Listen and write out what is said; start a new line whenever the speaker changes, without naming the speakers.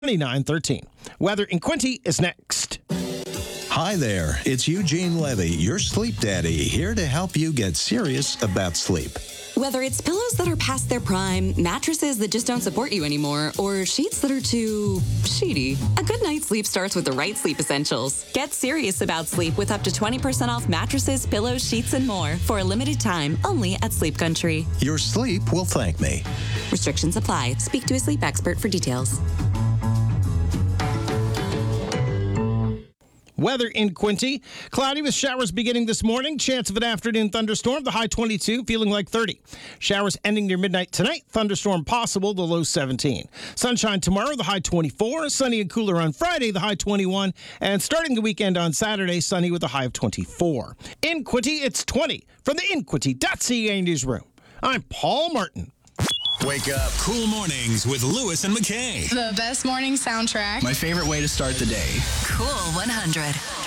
2913. Weather in Quincy is next.
Hi there, it's Eugene Levy, your sleep daddy, here to help you get serious about sleep.
Whether it's pillows that are past their prime, mattresses that just don't support you anymore, or sheets that are too sheety, a good night's sleep starts with the right sleep essentials. Get serious about sleep with up to 20% off mattresses, pillows, sheets, and more for a limited time only at Sleep Country.
Your sleep will thank me.
Restrictions apply. Speak to a sleep expert for details.
Weather in Quincy. Cloudy with showers beginning this morning. Chance of an afternoon thunderstorm. The high 22, feeling like 30. Showers ending near midnight tonight. Thunderstorm possible, the low 17. Sunshine tomorrow, the high 24. Sunny and cooler on Friday, the high 21. And starting the weekend on Saturday, sunny with a high of 24. In Quincy, it's 20. From the InQuincy.ca newsroom, I'm Paul Martin.
Wake up. Cool mornings with Lewis and McKay.
The best morning soundtrack.
My favorite way to start the day.
Cool 100.